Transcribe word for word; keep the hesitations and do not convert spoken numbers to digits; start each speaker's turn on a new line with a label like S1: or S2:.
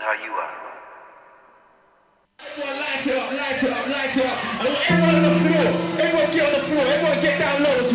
S1: how you are.
S2: Everyone light it up, light it up, light it up. I want everyone on the floor. Everyone get on the floor. Everyone get down low.